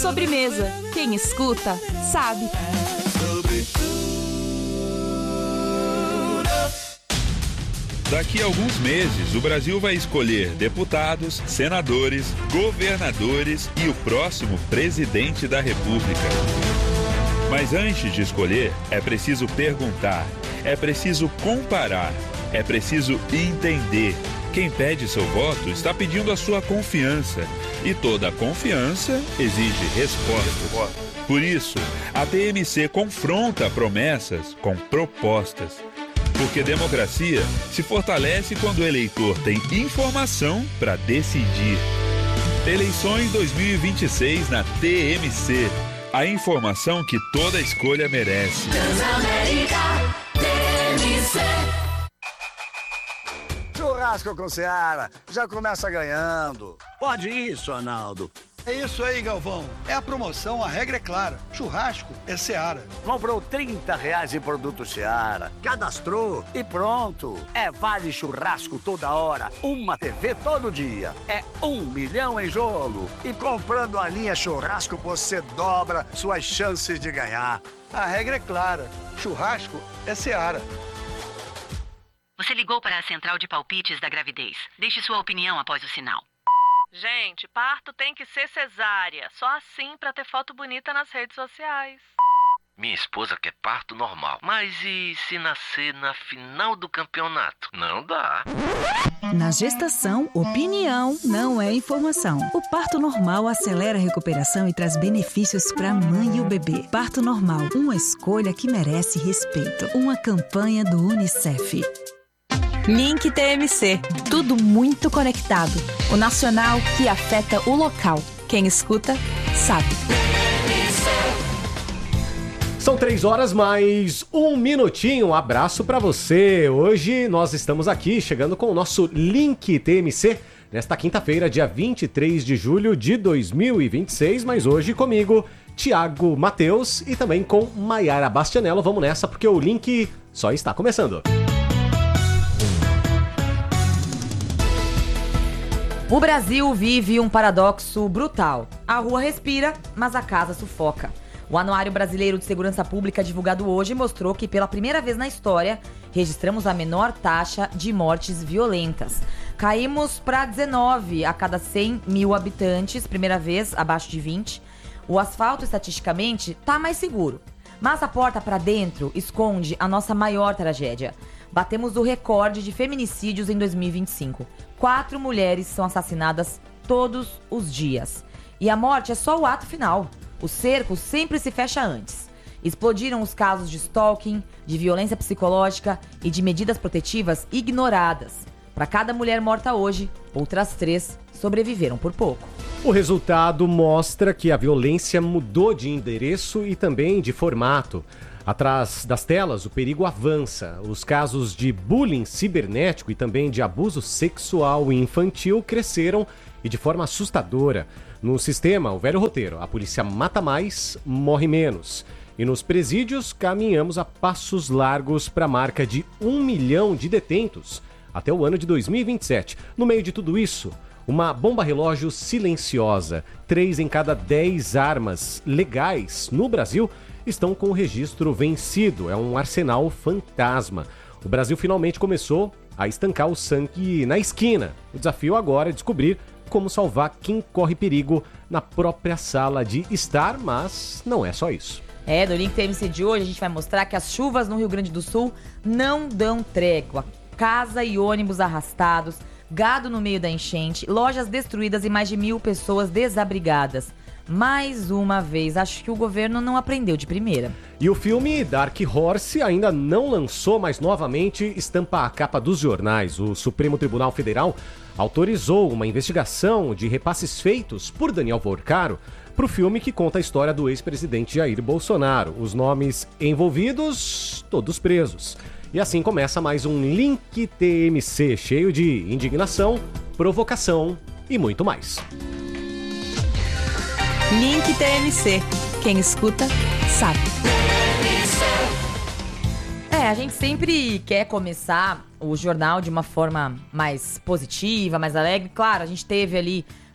Sobremesa. Quem escuta, sabe. Daqui a alguns meses, o Brasil vai escolher deputados, senadores, governadores e o próximo presidente da República. Mas antes de escolher, é preciso perguntar, é preciso comparar, é preciso entender. Quem pede seu voto está pedindo a sua confiança. E toda confiança exige respostas. Por isso, a TMC confronta promessas com propostas. Porque democracia se fortalece quando o eleitor tem informação para decidir. Eleições 2026 na TMC. A informação que toda escolha merece. Transamérica, TMC. Churrasco com Seara já começa ganhando. Pode isso, Arnaldo. É isso aí, Galvão. É a promoção, a regra é clara. Churrasco é Seara. Comprou R$30 em produto Seara. Cadastrou e pronto. É vale churrasco toda hora. Uma TV todo dia. É 1 milhão em jogo. E comprando a linha churrasco, você dobra suas chances de ganhar. A regra é clara. Churrasco é Seara. Você ligou para a central de palpites da gravidez. Deixe sua opinião após o sinal. Gente, parto tem que ser cesárea. Só assim pra ter foto bonita nas redes sociais. Minha esposa quer parto normal. Mas e se nascer na final do campeonato? Não dá. Na gestação, opinião não é informação. O parto normal acelera a recuperação e traz benefícios para a mãe e o bebê. Parto normal, uma escolha que merece respeito. Uma campanha do UNICEF. Link TMC. Tudo muito conectado. O nacional que afeta o local. Quem escuta, sabe. São 3 horas mais 1 minutinho. Um abraço para você. Hoje nós estamos aqui chegando com o nosso Link TMC nesta quinta-feira, dia 23 de julho de 2026. Mas hoje comigo, Thiago Matheus e também com Maiara Bastianello. Vamos nessa porque o Link só está começando. O Brasil vive um paradoxo brutal. A rua respira, mas a casa sufoca. O Anuário Brasileiro de Segurança Pública divulgado hoje mostrou que pela primeira vez na história registramos a menor taxa de mortes violentas. Caímos para 19 a cada 100 mil habitantes, primeira vez abaixo de 20. O asfalto, estatisticamente, está mais seguro. Mas a porta para dentro esconde a nossa maior tragédia. Batemos o recorde de feminicídios em 2025. 4 mulheres são assassinadas todos os dias. E a morte é só o ato final. O cerco sempre se fecha antes. Explodiram os casos de stalking, de violência psicológica e de medidas protetivas ignoradas. Para cada mulher morta hoje, outras 3 sobreviveram por pouco. O resultado mostra que a violência mudou de endereço e também de formato. Atrás das telas, o perigo avança. Os casos de bullying cibernético e também de abuso sexual e infantil cresceram e de forma assustadora. No sistema, o velho roteiro, a polícia mata mais, morre menos. E nos presídios, caminhamos a passos largos para a marca de 1 milhão de detentos até o ano de 2027. No meio de tudo isso, uma bomba relógio silenciosa. 3 em cada 10 armas legais no Brasil estão com o registro vencido. É um arsenal fantasma. O Brasil finalmente começou a estancar o sangue na esquina. O desafio agora é descobrir como salvar quem corre perigo na própria sala de estar, mas não é só isso. No Link TMC de hoje a gente vai mostrar que as chuvas no Rio Grande do Sul não dão trégua. Casa e ônibus arrastados, gado no meio da enchente, lojas destruídas e mais de 1.000 pessoas desabrigadas. Mais uma vez, acho que o governo não aprendeu de primeira. E o filme Dark Horse ainda não lançou, mas novamente estampa a capa dos jornais. O Supremo Tribunal Federal autorizou uma investigação de repasses feitos por Daniel Porcaro para o filme que conta a história do ex-presidente Jair Bolsonaro. Os nomes envolvidos, todos presos. E assim começa mais um Link TMC, cheio de indignação, provocação e muito mais. Link TMC. Quem escuta, sabe. A gente sempre quer começar o jornal de uma forma mais positiva, mais alegre. Claro, a gente teve ali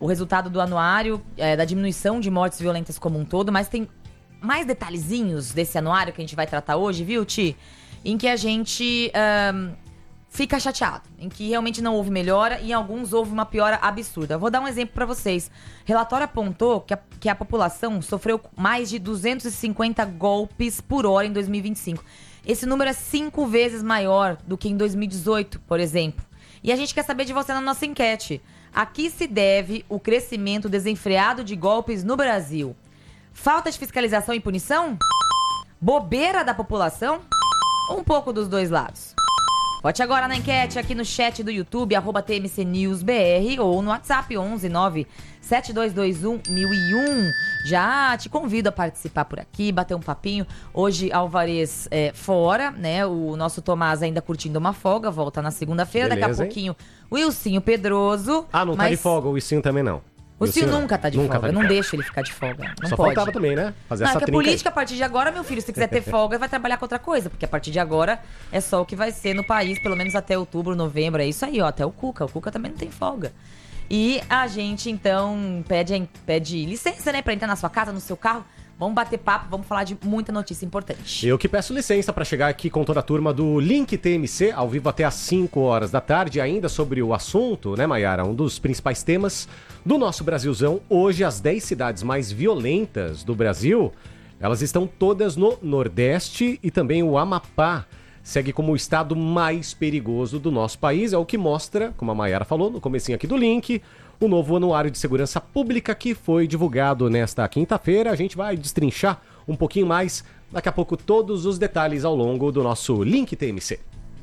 o resultado do anuário da diminuição de mortes violentas como um todo, mas tem mais detalhezinhos desse anuário que a gente vai tratar hoje, viu, Ti? Em que a gente fica chateado, em que realmente não houve melhora e em alguns houve uma piora absurda. Eu vou dar um exemplo para vocês. O relatório apontou que a população sofreu mais de 250 golpes por hora em 2025. Esse número é 5 vezes maior do que em 2018, por exemplo. E a gente quer saber de você na nossa enquete. A que se deve o crescimento desenfreado de golpes no Brasil? Falta de fiscalização e punição? Bobeira da população? Ou um pouco dos dois lados? Vote agora na enquete aqui no chat do YouTube, @TMCNewsBR, ou no WhatsApp 11 9 7221 1001. Já te convido a participar por aqui, bater um papinho. Hoje, Alvarez fora, né? O nosso Tomás ainda curtindo uma folga, volta na segunda-feira. Daqui a pouquinho, o Wilsinho Pedroso. Ah, não tá de folga, o Wilsinho também não. O Wilsinho nunca tá de folga, não deixa ele ficar de folga. Não Só pode. faltava também, né? Fazer essa porque trinca. política, a partir de agora, meu filho, se quiser ter folga, vai trabalhar com outra coisa. Porque a partir de agora é só o que vai ser no país, pelo menos até outubro, novembro. É isso aí, ó. Até o Cuca. O Cuca também não tem folga. E a gente, então, pede licença, né? Pra entrar na sua casa, no seu carro. Vamos bater papo, vamos falar de muita notícia importante. Eu que peço licença para chegar aqui com toda a turma do Link TMC, ao vivo até às 5 horas da tarde, ainda sobre o assunto, né, Maiara? Um dos principais temas do nosso Brasilzão. Hoje, as 10 cidades mais violentas do Brasil, elas estão todas no Nordeste, e também o Amapá segue como o estado mais perigoso do nosso país. É o que mostra, como a Maiara falou no comecinho aqui do Link, o novo Anuário de Segurança Pública que foi divulgado nesta quinta-feira. A gente vai destrinchar um pouquinho mais, daqui a pouco, todos os detalhes ao longo do nosso Link TMC.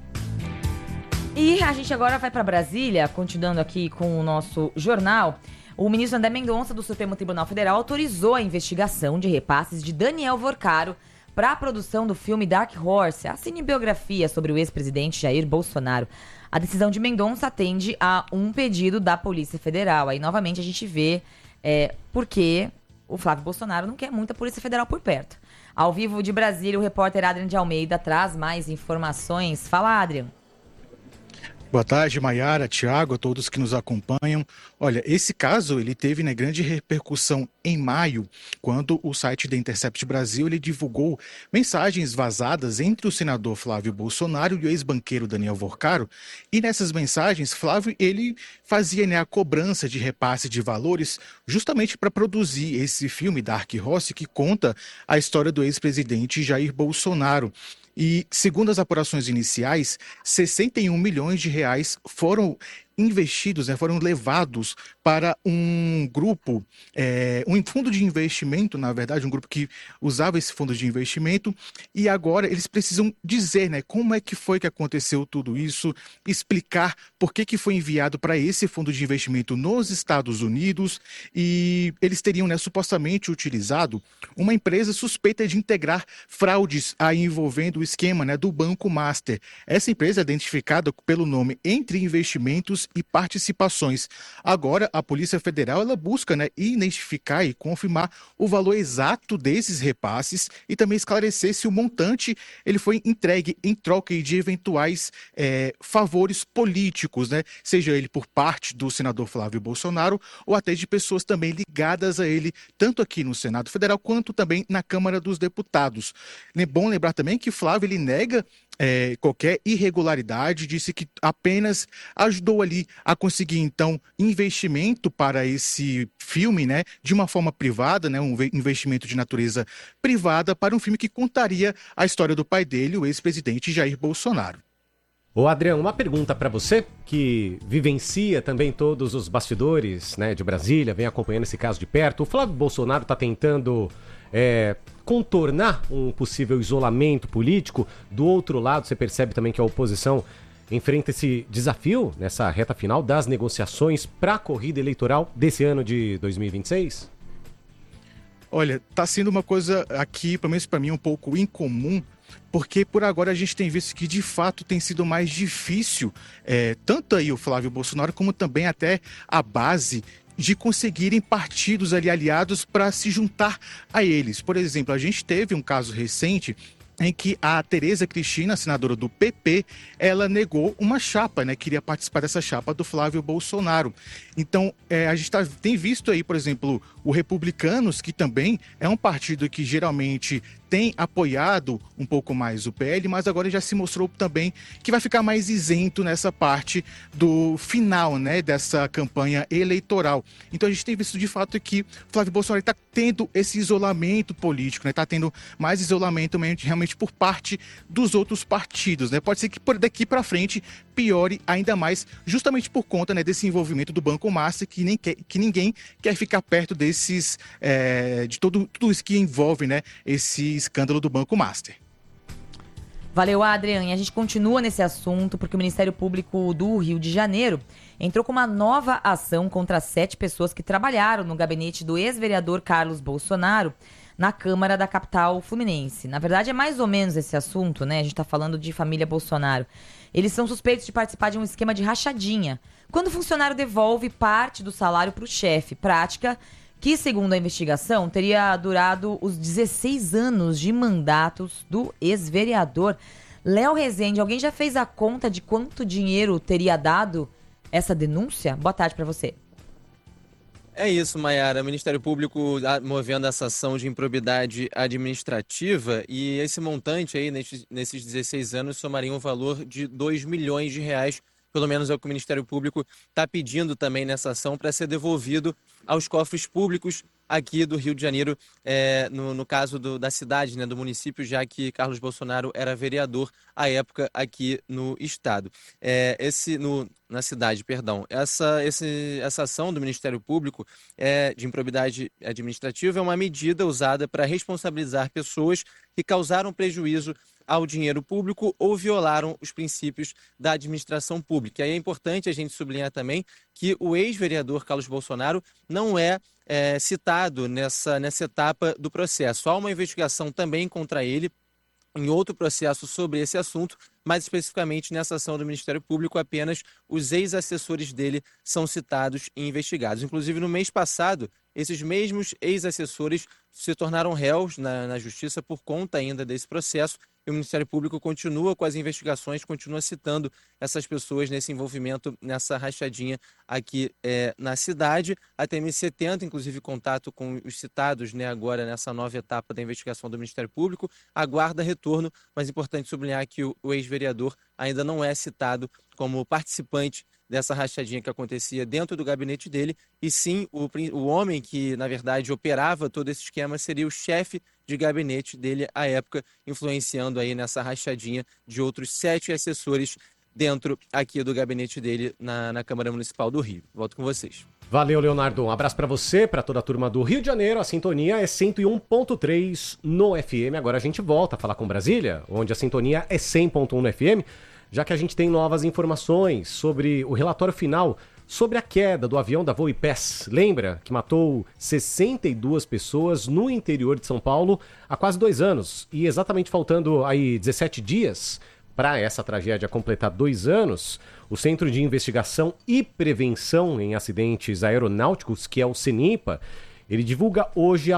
E a gente agora vai para Brasília, continuando aqui com o nosso jornal. O ministro André Mendonça, do Supremo Tribunal Federal, autorizou a investigação de repasses de Daniel Vorcaro para a produção do filme Dark Horse, a cinebiografia sobre o ex-presidente Jair Bolsonaro. A decisão de Mendonça atende a um pedido da Polícia Federal. Aí, novamente, a gente vê porque o Flávio Bolsonaro não quer muita Polícia Federal por perto. Ao vivo de Brasília, o repórter Adrian de Almeida traz mais informações. Fala, Adrian. Boa tarde, Maiara, Thiago, a todos que nos acompanham. Olha, esse caso ele teve grande repercussão em maio, quando o site da Intercept Brasil ele divulgou mensagens vazadas entre o senador Flávio Bolsonaro e o ex-banqueiro Daniel Vorcaro. E nessas mensagens, Flávio ele fazia a cobrança de repasse de valores justamente para produzir esse filme Dark Horse, que conta a história do ex-presidente Jair Bolsonaro. E, segundo as apurações iniciais, 61 milhões de reais foram investidos, foram levados para um grupo, um fundo de investimento, na verdade, um grupo que usava esse fundo de investimento, e agora eles precisam dizer, como é que foi que aconteceu tudo isso, explicar por que foi enviado para esse fundo de investimento nos Estados Unidos, e eles teriam, supostamente utilizado uma empresa suspeita de integrar fraudes aí envolvendo o esquema, do Banco Master. Essa empresa é identificada pelo nome Entre Investimentos e Participações. Agora, a Polícia Federal ela busca identificar e confirmar o valor exato desses repasses e também esclarecer se o montante ele foi entregue em troca de eventuais favores políticos, seja ele por parte do senador Flávio Bolsonaro ou até de pessoas também ligadas a ele, tanto aqui no Senado Federal quanto também na Câmara dos Deputados. É bom lembrar também que Flávio ele nega qualquer irregularidade, disse que apenas ajudou ali a conseguir, então, investimento para esse filme, de uma forma privada, um investimento de natureza privada para um filme que contaria a história do pai dele, o ex-presidente Jair Bolsonaro. Ô Adriano, uma pergunta para você que vivencia também todos os bastidores de Brasília, vem acompanhando esse caso de perto. O Flávio Bolsonaro está tentando contornar um possível isolamento político. Do outro lado, você percebe também que a oposição enfrenta esse desafio nessa reta final das negociações para a corrida eleitoral desse ano de 2026? Olha, está sendo uma coisa aqui, pelo menos para mim, um pouco incomum, porque por agora a gente tem visto que de fato tem sido mais difícil, tanto aí o Flávio Bolsonaro como também até a base de conseguirem partidos ali aliados para se juntar a eles. Por exemplo, a gente teve um caso recente em que a Tereza Cristina, senadora do PP, ela negou uma chapa, né? Queria participar dessa chapa do Flávio Bolsonaro. Então, a gente tem visto aí, por exemplo, o Republicanos, que também é um partido que geralmente tem apoiado um pouco mais o PL, mas agora já se mostrou também que vai ficar mais isento nessa parte do final, né, dessa campanha eleitoral. Então a gente tem visto de fato que Flávio Bolsonaro está tendo esse isolamento político, né, está tendo mais isolamento realmente por parte dos outros partidos, né? Pode ser que daqui para frente piore ainda mais, justamente por conta, né, desse envolvimento do Banco Master, que ninguém quer ficar perto desses, de tudo isso que envolve, né, esse escândalo do Banco Master. Valeu, Adrian. E a gente continua nesse assunto porque o Ministério Público do Rio de Janeiro entrou com uma nova ação contra 7 pessoas que trabalharam no gabinete do ex-vereador Carlos Bolsonaro na Câmara da capital fluminense. Na verdade, é mais ou menos esse assunto, né? A gente tá falando de família Bolsonaro. Eles são suspeitos de participar de um esquema de rachadinha, quando o funcionário devolve parte do salário para o chefe, prática que, segundo a investigação, teria durado os 16 anos de mandatos do ex-vereador. Léo Rezende, alguém já fez a conta de quanto dinheiro teria dado essa denúncia? Boa tarde para você. É isso, Maiara. O Ministério Público movendo essa ação de improbidade administrativa, e esse montante aí, nesses 16 anos, somaria um valor de R$2 milhões. Pelo menos é o que o Ministério Público está pedindo também nessa ação para ser devolvido aos cofres públicos aqui do Rio de Janeiro, no caso da cidade, né, do município, já que Carlos Bolsonaro era vereador à época aqui no estado. Na cidade, perdão. Essa ação do Ministério Público de improbidade administrativa é uma medida usada para responsabilizar pessoas que causaram prejuízo ao dinheiro público ou violaram os princípios da administração pública. E aí é importante a gente sublinhar também que o ex-vereador Carlos Bolsonaro não é citado nessa etapa do processo. Há uma investigação também contra ele em outro processo sobre esse assunto, mas especificamente nessa ação do Ministério Público, apenas os ex-assessores dele são citados e investigados. Inclusive, no mês passado, esses mesmos ex-assessores se tornaram réus na Justiça por conta ainda desse processo, e o Ministério Público continua com as investigações, continua citando essas pessoas nesse envolvimento, nessa rachadinha aqui na cidade. A TMC tenta, inclusive, contato com os citados, né, agora nessa nova etapa da investigação do Ministério Público, aguarda retorno, mas é importante sublinhar que o ex-vereador ainda não é citado como participante dessa rachadinha que acontecia dentro do gabinete dele, e sim o homem que, na verdade, operava todo esse esquema seria o chefe de gabinete dele à época, influenciando aí nessa rachadinha de outros 7 assessores dentro aqui do gabinete dele na Câmara Municipal do Rio. Volto com vocês. Valeu, Leonardo. Um abraço para você, para toda a turma do Rio de Janeiro. A sintonia é 101.3 no FM. Agora a gente volta a falar com Brasília, onde a sintonia é 100.1 no FM, já que a gente tem novas informações sobre o relatório final sobre a queda do avião da Voipes. Lembra que matou 62 pessoas no interior de São Paulo há quase 2 anos. E exatamente faltando aí 17 dias para essa tragédia completar 2 anos, o Centro de Investigação e Prevenção em Acidentes Aeronáuticos, que é o CENIPA, ele divulga hoje a